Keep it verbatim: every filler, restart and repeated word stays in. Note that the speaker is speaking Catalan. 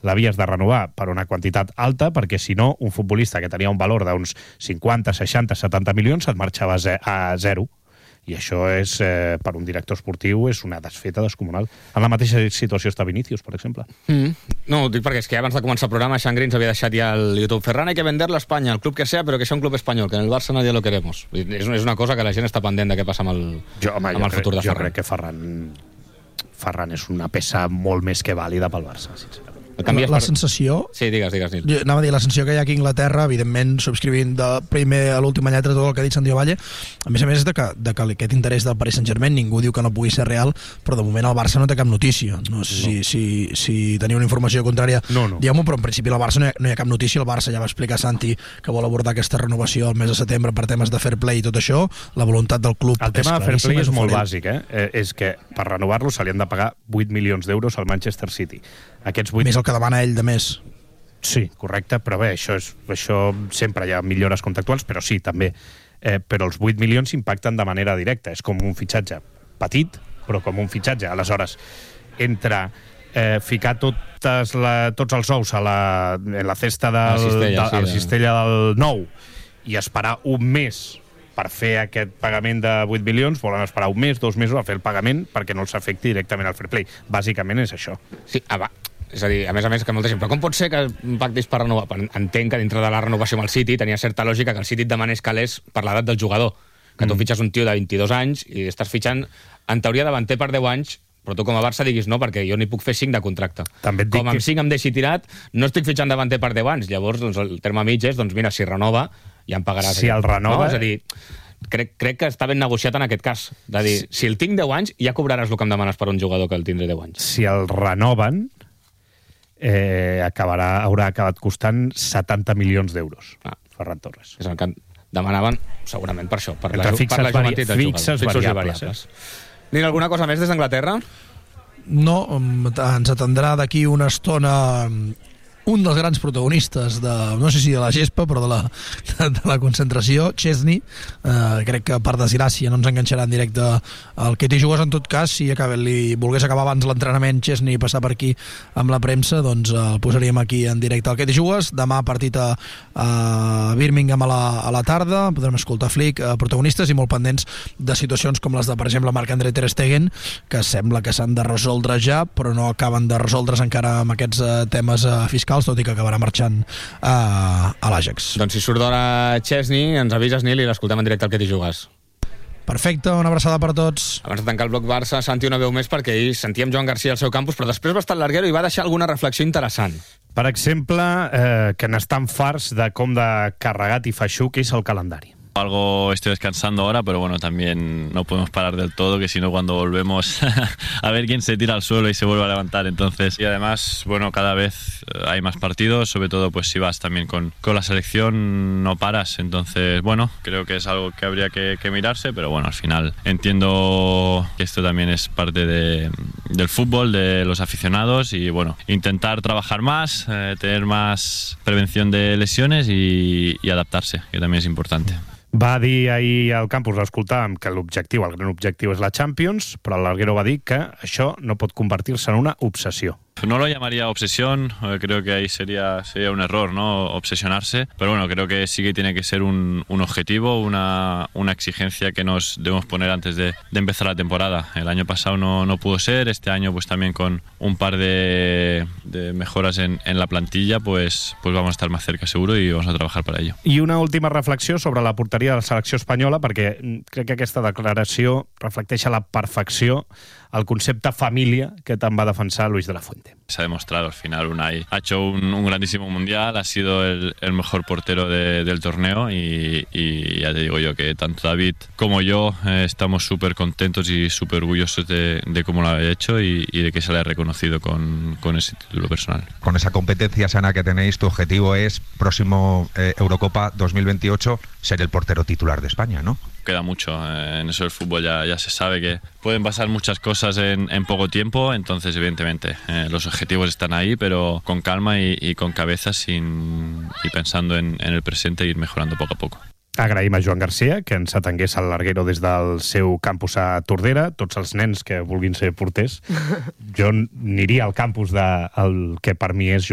l'havies de renovar per una quantitat alta, perquè si no, un futbolista que tenia un valor d'uns cinquanta, seixanta, setanta milions et marxava a zero. I això és, eh, per un director esportiu, és una desfeta descomunal. En la mateixa situació està Vinícius, per exemple. Mm. No, ho dic perquè és que abans de començar el programa Xangri ens havia deixat ja el YouTube. Ferran, hay que venderlo a España, el club que sea, pero que sea un club español, que en el Barça nadie lo queremos. És, és una cosa que la gent està pendent de què passa amb el, jo, home, amb el jo futur crec, de Ferran. Jo crec que Ferran, Ferran és una peça molt més que vàlida pel Barça, sincerament. La, la sensació... Sí, digues, digues, Nil. Jo anava a dir, la sensació que hi ha aquí a Inglaterra, evidentment, subscrivint de primer a l'última lletra tot el que ha dit Santiago Valle, a més a més de que, de que aquest interès del Paris Saint-Germain ningú diu que no pugui ser real, però de moment el Barça no té cap notícia. No sé no. si, si, si teniu una informació contrària, no, no. digueu-m'ho, però en principi el Barça no hi, ha, no hi ha cap notícia. El Barça ja va explicar a Santi que vol abordar aquesta renovació al mes de setembre per temes de fair play i tot això. La voluntat del club el tema de fair play és molt farem. bàsic, eh? eh? És que per renovar-lo se li han de pagar vuit milions d'euros al Manchester City. Aquests vuit... Més el que demana ell de més. Sí, correcte, però bé, això, és, això sempre hi ha millores contractuals, però sí, també. Eh, però els vuit milions impacten de manera directa. És com un fitxatge petit, però com un fitxatge. Aleshores, entre eh, ficar totes la, tots els ous a la, en la cesta del, la cistella, de, sí, a la cistella del nou i esperar un mes per fer aquest pagament de vuit milions, volen esperar un mes, dos mesos a fer el pagament perquè no els afecti directament al fair play. Bàsicament és això. Sí, ah, va. És a dir, a més a més, que molta gent, però com pot ser que pactis per renovar? Entenc que dintre de la renovació amb el City tenia certa lògica que el City et demanés calés per l'edat del jugador, que tu mm. fitxes un tio de vint-i-dos anys i estàs fitxant, en teoria, davanter per deu anys, però tu com a Barça diguis no, perquè jo n'hi puc fer cinc de contracte. També com amb que... cinc em deixi tirat, no estic fitxant davanter per deu anys. Llavors, doncs, el terme mig és, doncs mira, si renova, ja em pagaràs. Si el renova... No? És a dir, crec, crec que està ben negociat en aquest cas. De dir, si el tinc deu anys, ja cobraràs el que em demanes per un jugador que el tindré deu anys. Si el renoven, eh, acabarà, haurà acabat costant setanta milions d'euros. Ah. Ferran Torres. És el que demanaven, segurament, per això. Per Entre la, fixes, per la vari... fixes fixes variables. variables. Eh? Nil, alguna cosa més des d'Anglaterra? No, ens atendrà d'aquí una estona un dels grans protagonistes de, no sé si de la gespa, però de la, de, de la concentració, Chesney. Eh, crec que per desgràcia no ens enganxarà en directe el que t'hi jugues. En tot cas, si acaba, li volgués acabar abans l'entrenament Chesney i passar per aquí amb la premsa, doncs el posaríem aquí en directe al que t'hi jugues. Demà partit a, a Birmingham a la, a la tarda, podrem escoltar Flick, eh, protagonistes i molt pendents de situacions com les de, per exemple, Marc-André Ter Stegen, que sembla que s'han de resoldre ja, però no acaben de resoldre's encara amb aquests eh, temes eh, fiscals, tot i que acabarà marxant a, a l'Ajax. Doncs si surt d'hora Chesney, ens avises, Nil, i l'escoltem en directe al que t'hi jugues. Perfecte, una abraçada per tots. Abans de tancar el bloc Barça, Santi, una veu més, perquè ahir sentíem Joan Garcia al seu campus, però després va estar al larguero i va deixar alguna reflexió interessant. Per exemple, eh, que n'estan farts de com de carregat i feixuc és el calendari. Algo estoy descansando ahora, pero bueno, también no podemos parar del todo, que si no cuando volvemos a ver quién se tira al suelo y se vuelve a levantar. Entonces, y además, bueno, cada vez hay más partidos, sobre todo pues si vas también con, con la selección no paras. Entonces, bueno, creo que es algo que habría que, que mirarse, pero bueno, al final entiendo que esto también es parte de, del fútbol, de los aficionados y bueno, intentar trabajar más, eh, tener más prevención de lesiones y, y adaptarse, que también es importante. Va dir ahir al campus, l'escoltàvem, que l'objectiu, el gran objectiu és la Champions, però el Larguero va dir que això no pot convertir-se en una obsessió. No lo llamaría obsesión, creo que ahí sería, sería un error, ¿no? Obsesionarse, pero bueno, creo que sí que tiene que ser un, un objetivo, una, una exigencia que nos debemos poner antes de, de empezar la temporada. El año pasado no, no pudo ser, este año pues también con un par de, de mejoras en, en la plantilla, pues, pues vamos a estar más cerca seguro y vamos a trabajar para ello. I una última reflexió sobre la porteria de la selecció espanyola, perquè crec que aquesta declaració reflecteix a la perfecció el concepte família que tant va defensar Luis de la Fuente. Se ha demostrado al final, Unai ha hecho un, un grandísimo mundial, ha sido el, el mejor portero de, del torneo y, y ya te digo yo que tanto David como yo eh, estamos súper contentos y súper orgullosos de, de cómo lo ha hecho y, y de que se le ha reconocido con, con ese título personal. Con esa competencia sana que tenéis, tu objetivo es, próximo eh, Eurocopa dos mil veintiocho, ser el portero titular de España, ¿no? Queda mucho, eh, en eso del fútbol ya, ya se sabe que pueden pasar muchas cosas en, en poco tiempo, entonces evidentemente eh, los objetivos están ahí, pero con calma y, y con cabeza sin, y pensando en, en el presente e ir mejorando poco a poco. Agraïm a Joan Garcia que ens atengués al Larguero des del seu campus a Tordera. Tots els nens que vulguin ser porters, jo aniria al campus del que per mi és